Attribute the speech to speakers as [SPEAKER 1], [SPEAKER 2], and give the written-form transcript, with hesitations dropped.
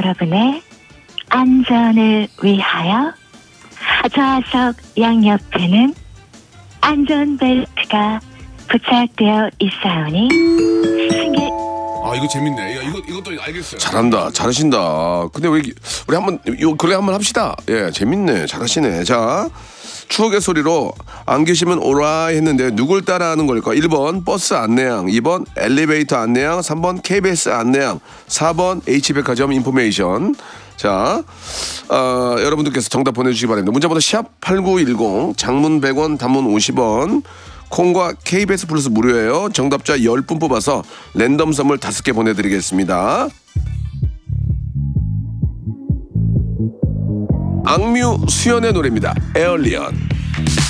[SPEAKER 1] 여러분의 안전을 위하여 좌석 양옆에는 안전벨트가 부착되어 있사오니 승객.
[SPEAKER 2] 아, 이거 재밌네. 야, 이것도 알겠어요.
[SPEAKER 3] 잘한다, 잘하신다. 근데 왜 우리 한번 그래 한번 합시다. 예, 재밌네, 잘하시네. 자, 추억의 소리로 안 계시면 오라 했는데 누굴 따라하는 걸까? 1번 버스 안내양, 2번 엘리베이터 안내양, 3번 KBS 안내양, 4번 H백화점 인포메이션. 자, 여러분들께서 정답 보내주시기 바랍니다. 문자번호 샵8910, 장문 100원, 단문 50원, 콩과 KBS 플러스 무료예요. 정답자 10분 뽑아서 랜덤 선물 5개 보내드리겠습니다. 악뮤 수연의 노래입니다. 에얼리언.